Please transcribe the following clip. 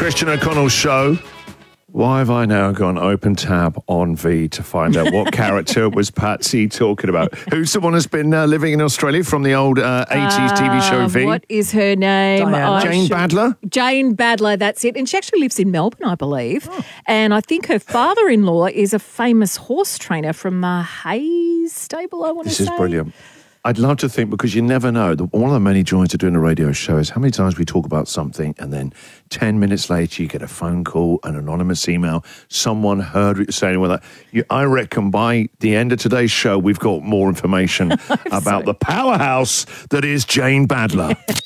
Christian O'Connell Show. Why have I now gone open tab on V to find out what character was Patsy talking about? Who's the one who's been living in Australia from the old 80s TV show V? What is her name? Jane Badler? Jane Badler, that's it. And she actually lives in Melbourne, I believe. Oh. And I think her father-in-law is a famous horse trainer from the Hayes stable, I want to say. This is brilliant. I'd love to think, because you never know, one of the many joys of doing a radio show is how many times we talk about something and then 10 minutes later you get a phone call, an anonymous email, someone heard what you're saying with that. I reckon by the end of today's show, we've got more information about the powerhouse that is Jane Badler.